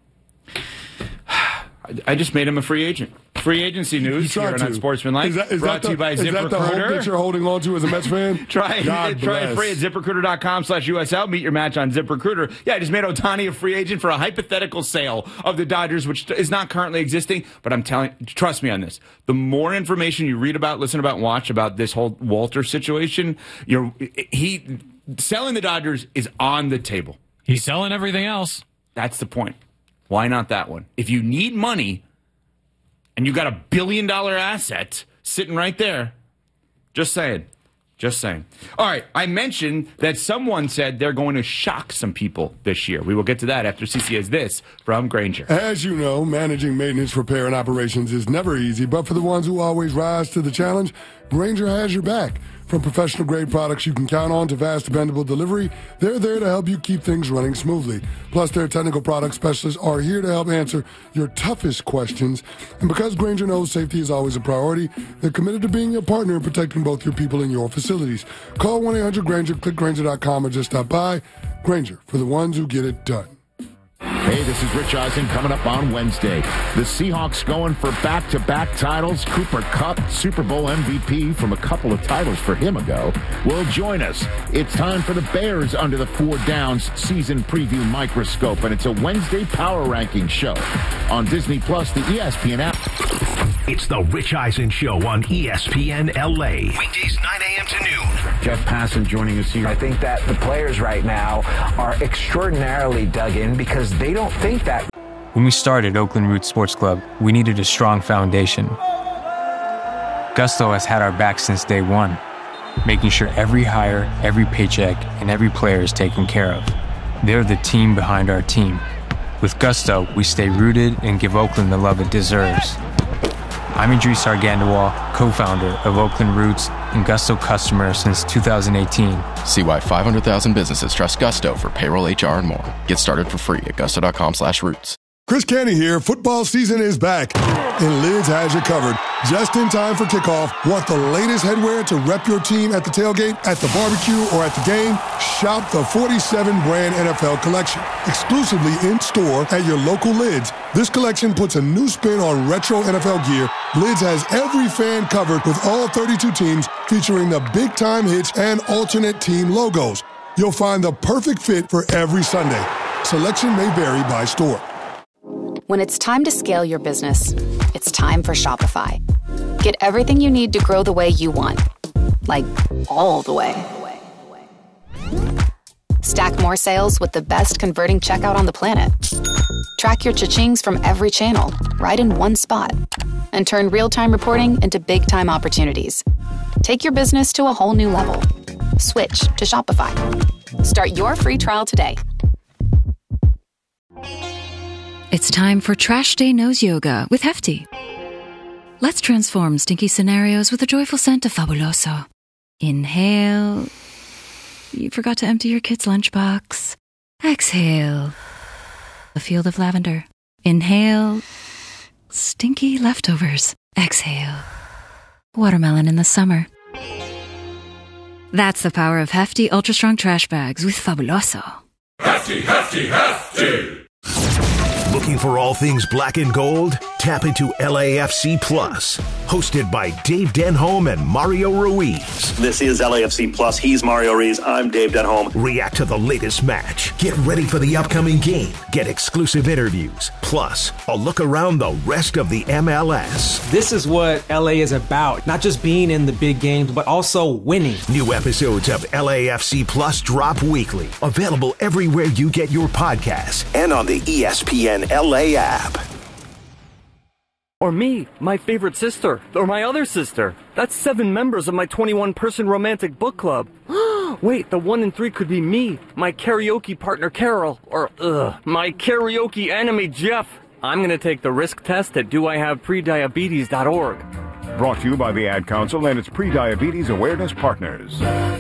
I just made him a free agent. Free agency news here on Sportsmanlike. Is that, is brought that the, to you by is that the hope that you're holding on to as a Mets fan? try God try bless. it free at ZipRecruiter.com slash USL. Meet your match on ZipRecruiter. Yeah, I just made Ohtani a free agent for a hypothetical sale of the Dodgers, which is not currently existing. But I'm telling, trust me on this. The more information you read about, listen about, watch about this whole Walter situation, you're he selling the Dodgers is on the table. He's selling everything else. That's the point. Why not that one? If you need money and you got a billion dollar asset sitting right there, just saying. Just saying. All right, I mentioned that someone said they're going to shock some people this year. We will get to that after C C has this from Grainger. As you know, managing maintenance, repair, and operations is never easy, but for the ones who always rise to the challenge, Grainger has your back. From professional-grade products you can count on to fast, dependable delivery, they're there to help you keep things running smoothly. Plus, their technical product specialists are here to help answer your toughest questions. And because Grainger knows safety is always a priority, they're committed to being your partner in protecting both your people and your facilities. Call one eight hundred Grainger, click Grainger dot com, or just stop by. Grainger, for the ones who get it done. Hey, this is Rich Eisen coming up on Wednesday. The Seahawks going for back-to-back titles. Cooper Kupp, Super Bowl M V P from a couple of titles for him ago, will join us. It's time for the Bears Under the Four Downs season preview microscope, and it's a Wednesday power ranking show on Disney Plus, the E S P N app. It's the Rich Eisen Show on E S P N L A. Weekdays nine a.m. to noon. Jeff Passan joining us here. I think that the players right now are extraordinarily dug in because they don't think that. When we started Oakland Roots Sports Club, we needed a strong foundation. Gusto has had our back since day one, making sure every hire, every paycheck, and every player is taken care of. They're the team behind our team. With Gusto, we stay rooted and give Oakland the love it deserves. I'm Idris Argandawal, co-founder of Oakland Roots and Gusto customer since two thousand eighteen. See why five hundred thousand businesses trust Gusto for payroll, H R, and more. Get started for free at gusto.com slash roots. Chris Canty here. Football season is back, and Lids has you covered. Just in time for kickoff. Want the latest headwear to rep your team at the tailgate, at the barbecue, or at the game? Shop the forty-seven brand N F L collection. Exclusively in-store at your local Lids. This collection puts a new spin on retro N F L gear. Lids has every fan covered with all thirty-two teams, featuring the big-time hits and alternate team logos. You'll find the perfect fit for every Sunday. Selection may vary by store. When it's time to scale your business, it's time for Shopify. Get everything you need to grow the way you want. Like, all the way. Stack more sales with the best converting checkout on the planet. Track your cha-chings from every channel, right in one spot. And turn real-time reporting into big-time opportunities. Take your business to a whole new level. Switch to Shopify. Start your free trial today. It's time for Trash Day Nose Yoga with Hefty. Let's transform stinky scenarios with a joyful scent of Fabuloso. Inhale. You forgot to empty your kid's lunchbox. Exhale. A field of lavender. Inhale. Stinky leftovers. Exhale. Watermelon in the summer. That's the power of Hefty Ultra Strong Trash Bags with Fabuloso. Hefty, hefty, hefty! Looking for all things black and gold? Tap into L A F C Plus, hosted by Dave Denholm and Mario Ruiz. This is L A F C Plus. He's Mario Ruiz. I'm Dave Denholm. React to the latest match. Get ready for the upcoming game. Get exclusive interviews. Plus, a look around the rest of the M L S. This is what L A is about. Not just being in the big games, but also winning. New episodes of L A F C Plus drop weekly. Available everywhere you get your podcasts and on the E S P N L A app. Or me, my favorite sister, or my other sister. That's seven members of my twenty-one person romantic book club. Wait, the one in three could be me, my karaoke partner Carol, or, ugh, my karaoke enemy Jeff. I'm gonna take the risk test at do I have prediabetes dot org. Brought to you by the Ad Council and its Prediabetes Awareness Partners.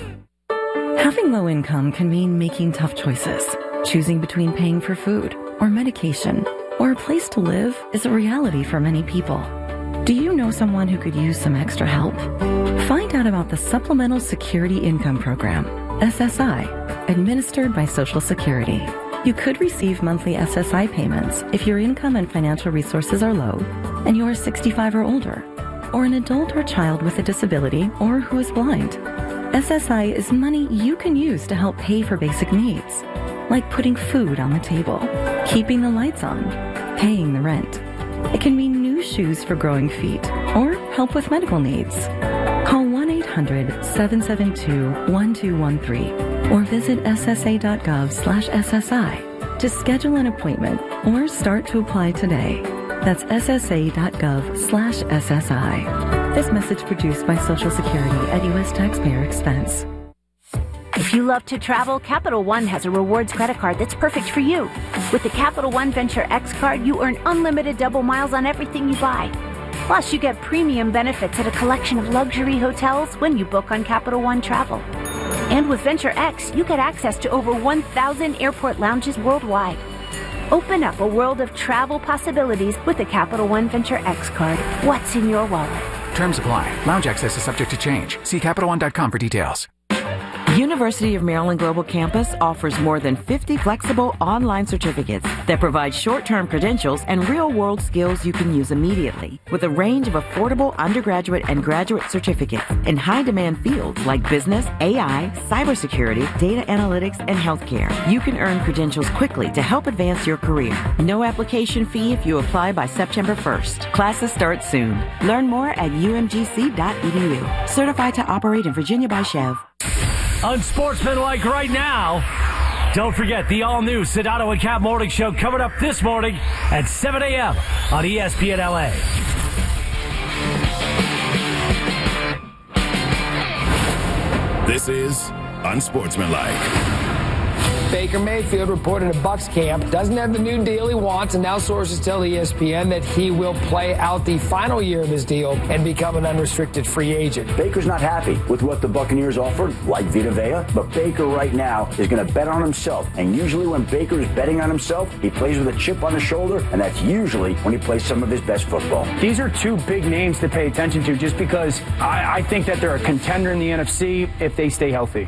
Having low income can mean making tough choices. Choosing between paying for food or medication or a place to live is a reality for many people. Do you know someone who could use some extra help? Find out about the Supplemental Security Income Program, S S I, administered by Social Security. You could receive monthly S S I payments if your income and financial resources are low and you are sixty-five or older, or an adult or child with a disability or who is blind. S S I is money you can use to help pay for basic needs, like putting food on the table, keeping the lights on, paying the rent. It can mean new shoes for growing feet or help with medical needs. Call one eight hundred seven seven two one two one three or visit S S A dot gov slash S S I to schedule an appointment or start to apply today. That's S S A dot gov slash S S I. This message produced by Social Security at U S taxpayer expense. If you love to travel, Capital One has a rewards credit card that's perfect for you. With the Capital One Venture X card, you earn unlimited double miles on everything you buy. Plus, you get premium benefits at a collection of luxury hotels when you book on Capital One Travel. And with Venture X, you get access to over one thousand airport lounges worldwide. Open up a world of travel possibilities with the Capital One Venture X card. What's in your wallet? Terms apply. Lounge access is subject to change. See Capital One dot com for details. University of Maryland Global Campus offers more than fifty flexible online certificates that provide short-term credentials and real-world skills you can use immediately, with a range of affordable undergraduate and graduate certificates in high-demand fields like business, A I, cybersecurity, data analytics, and healthcare. You can earn credentials quickly to help advance your career. No application fee if you apply by September first. Classes start soon. Learn more at U M G C dot E D U. Certified to operate in Virginia by Chev. Unsportsmanlike right now. Don't forget the all-new Sedano and Cap Morning Show coming up this morning at seven a.m. on E S P N L A. This is Unsportsmanlike. Baker Mayfield reported at Bucs camp doesn't have the new deal he wants, and now sources tell E S P N that he will play out the final year of his deal and become an unrestricted free agent. Baker's not happy with what the Buccaneers offered, like Vita Vea, but Baker right now is going to bet on himself. And usually when Baker is betting on himself, he plays with a chip on his shoulder, and that's usually when he plays some of his best football. These are two big names to pay attention to just because I, I think that they're a contender in the N F C if they stay healthy.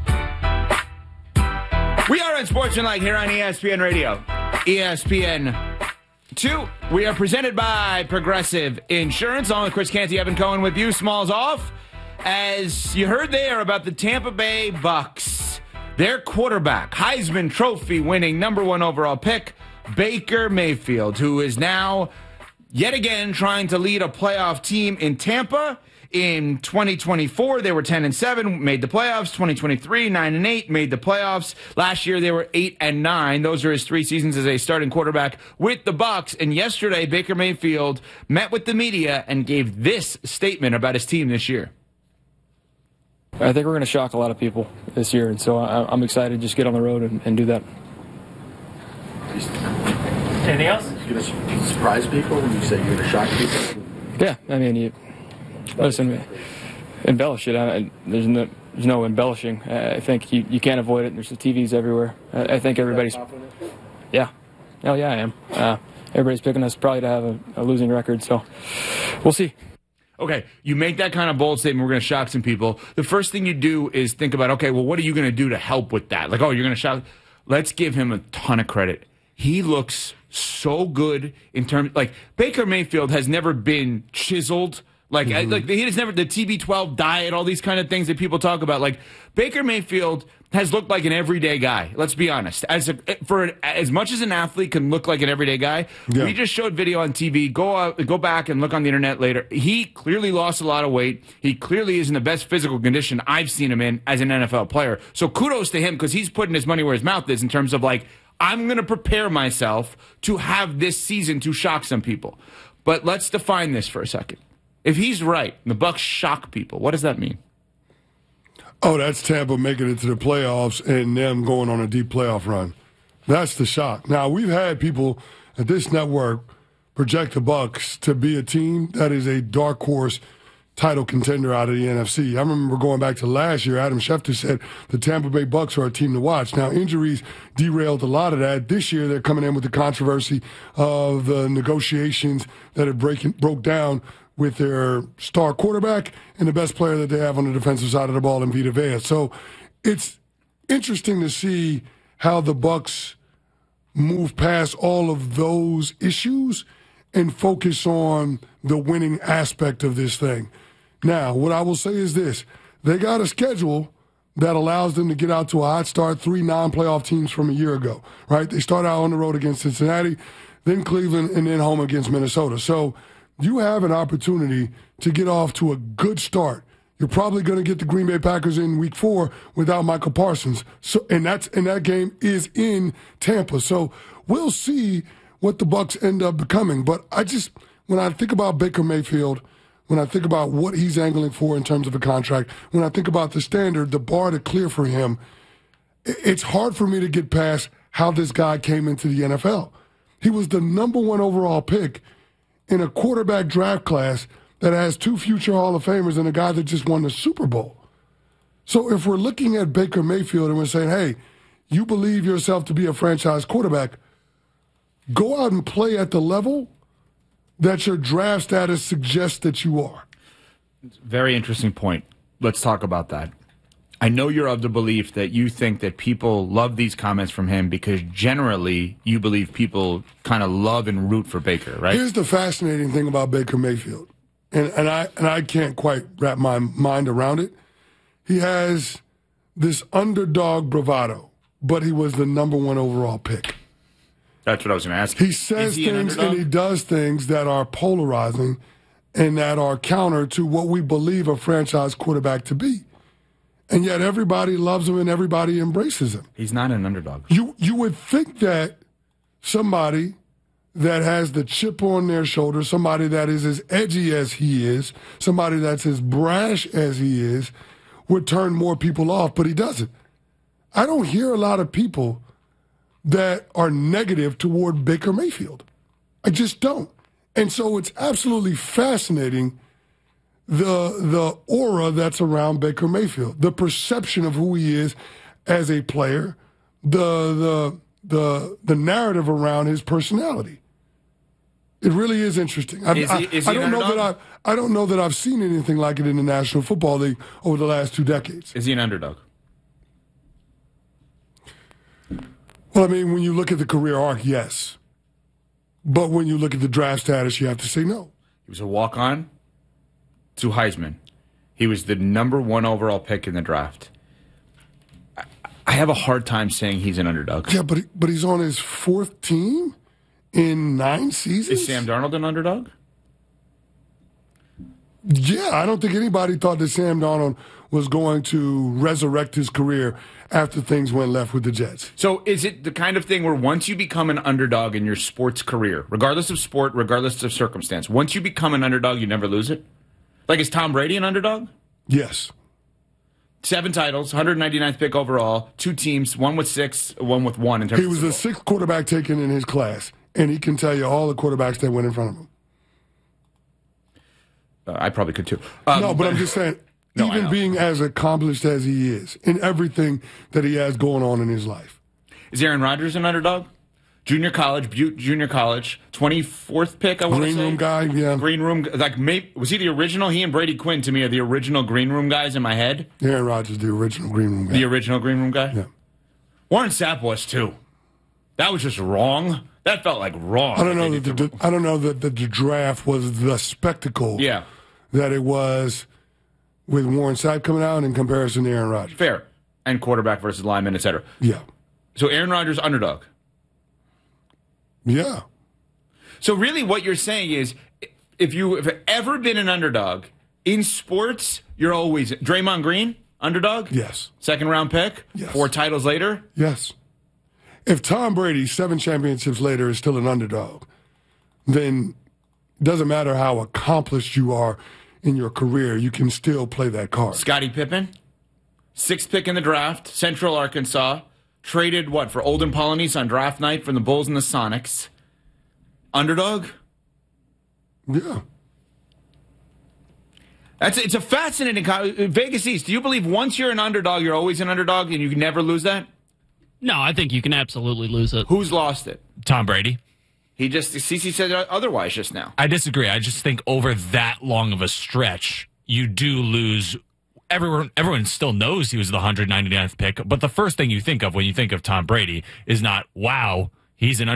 We are Unsportsmanlike here on E S P N Radio. E S P N two. We are presented by Progressive Insurance. Along with Chris Canty, Evan Cohen with you. Smalls off. As you heard there about the Tampa Bay Bucks, their quarterback, Heisman Trophy winning number one overall pick, Baker Mayfield, who is now yet again trying to lead a playoff team in Tampa. In twenty twenty-four, they were ten and seven, made the playoffs. twenty twenty-three, nine and eight, made the playoffs. Last year, they were eight and nine. Those are his three seasons as a starting quarterback with the Bucks. And yesterday, Baker Mayfield met with the media and gave this statement about his team this year. I think we're going to shock a lot of people this year, and so I, I'm excited to just get on the road and, and do that. Anything else? You're going to surprise people when you say you're going to shock people? Yeah, I mean, you... Listen, embellish it. I, there's no, there's no embellishing. I think you, you can't avoid it. There's the T Vs everywhere. I, I think everybody's. Yeah, oh yeah, I am. Uh, everybody's picking us probably to have a, a losing record, so we'll see. Okay, you make that kind of bold statement, we're going to shock some people. The first thing you do is think about, okay, well, what are you going to do to help with that? Like, oh, you're going to shock. Let's give him a ton of credit. He looks so good in terms, like, Baker Mayfield has never been chiseled. Like, mm-hmm. like he has never, the T B twelve diet, all these kind of things that people talk about. Like, Baker Mayfield has looked like an everyday guy. Let's be honest. As a, for as much as an athlete can look like an everyday guy, yeah. We just showed video on T V. Go out, go back and look on the internet later. He clearly lost a lot of weight. He clearly is in the best physical condition I've seen him in as an N F L player. So kudos to him because he's putting his money where his mouth is in terms of like, I'm going to prepare myself to have this season to shock some people. But let's define this for a second. If he's right, the Bucs shock people. What does that mean? Oh, that's Tampa making it to the playoffs and them going on a deep playoff run. That's the shock. Now, we've had people at this network project the Bucs to be a team that is a dark horse title contender out of the N F C. I remember going back to last year, Adam Schefter said the Tampa Bay Bucs are a team to watch. Now, injuries derailed a lot of that. This year, they're coming in with the controversy of the negotiations that have breaking, broke down with their star quarterback and the best player that they have on the defensive side of the ball in Vita Vea. So it's interesting to see how the Bucs move past all of those issues and focus on the winning aspect of this thing. Now, what I will say is this. They got a schedule that allows them to get out to a hot start, three non-playoff teams from a year ago, right? They start out on the road against Cincinnati, then Cleveland, and then home against Minnesota. So you have an opportunity to get off to a good start. You're probably going to get the Green Bay Packers in week four without Michael Parsons. So, and that's and that game is in Tampa. So we'll see what the Bucs end up becoming. But I just, when I think about Baker Mayfield, when I think about what he's angling for in terms of a contract, when I think about the standard, the bar to clear for him, it's hard for me to get past how this guy came into the N F L. He was the number one overall pick in a quarterback draft class that has two future Hall of Famers and a guy that just won the Super Bowl. So if we're looking at Baker Mayfield and we're saying, hey, you believe yourself to be a franchise quarterback, go out and play at the level that your draft status suggests that you are. Very interesting point. Let's talk about that. I know you're of the belief that you think that people love these comments from him because generally you believe people kind of love and root for Baker, right? Here's the fascinating thing about Baker Mayfield, and, and I and I can't quite wrap my mind around it. He has this underdog bravado, but he was the number one overall pick. That's what I was going to ask. He says he things and he does things that are polarizing and that are counter to what we believe a franchise quarterback to be. And yet everybody loves him and everybody embraces him. He's not an underdog. You you would think that somebody that has the chip on their shoulder, somebody that is as edgy as he is, somebody that's as brash as he is, would turn more people off, but he doesn't. I don't hear a lot of people that are negative toward Baker Mayfield. I just don't. And so it's absolutely fascinating the the aura that's around Baker Mayfield, the perception of who he is as a player, the the the the narrative around his personality. It really is interesting. I, is he, is I, he I don't know that I I don't know that I've seen anything like it in the National Football League over the last two decades. Is he an underdog? Well, I mean, when you look at the career arc, yes. But when you look at the draft status, you have to say no. He was a walk-on to Heisman. He was the number one overall pick in the draft. I, I have a hard time saying he's an underdog. Yeah, but but he's on his fourth team in nine seasons? Is Sam Darnold an underdog? Yeah, I don't think anybody thought that Sam Darnold was going to resurrect his career after things went left with the Jets. So is it the kind of thing where once you become an underdog in your sports career, regardless of sport, regardless of circumstance, once you become an underdog, you never lose it? Like, is Tom Brady an underdog? Yes. Seven titles, one hundred ninety-ninth pick overall, two teams, one with six, one with one. In terms he was the sixth quarterback taken in his class, and he can tell you all the quarterbacks that went in front of him. Uh, I probably could too. Um, no, but, but I'm just saying, no, even being as accomplished as he is in everything that he has going on in his life. Is Aaron Rodgers an underdog? Junior college, Butte Junior College, twenty-fourth pick, I want to say. Green room guy, yeah. Green room, like, maybe, was he the original? He and Brady Quinn, to me, are the original green room guys in my head. Aaron Rodgers, the original green room guy. The original green room guy? Yeah. Warren Sapp was, too. That was just wrong. That felt like wrong. I don't know that the, I don't know that the draft was the spectacle yeah. that it was with Warren Sapp coming out in comparison to Aaron Rodgers. Fair. And quarterback versus lineman, et cetera. Yeah. So Aaron Rodgers, underdog. Yeah. So really what you're saying is if you have ever been an underdog in sports, you're always Draymond Green, underdog? Yes. Second round pick? Yes. Four titles later? Yes. If Tom Brady, seven championships later, is still an underdog, then Doesn't matter how accomplished you are in your career, you can still play that card. Scottie Pippen, sixth pick in the draft, Central Arkansas, traded what for Olden Polynice on draft night from the Bulls and the Sonics. Underdog? Yeah. That's it's a fascinating Vegas East. Do you believe once you're an underdog, you're always an underdog, and you can never lose that? No, I think you can absolutely lose it. Who's lost it? Tom Brady. He just Cece said otherwise just now. I disagree. I just think over that long of a stretch, you do lose. Everyone, everyone still knows he was the one hundred ninety-ninth pick, but the first thing you think of when you think of Tom Brady is not, wow, he's an